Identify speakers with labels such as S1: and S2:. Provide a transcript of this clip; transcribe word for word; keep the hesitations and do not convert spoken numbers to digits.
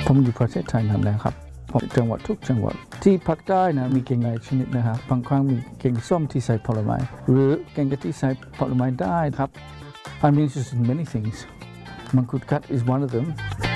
S1: ผมอยู่ประเทศไทยนานแล้วครับผมจังหวัดทุกจังหวัดที่ภาคใต้นะมีเก่งหลายชนิดนะครับบางครั้งมีเก่งส้มที่ใส่ผลไม้หรือเก่งกะทิใส่ผลไม้ได้ครับ I'm interested in many things. Mangkut kat is one of them.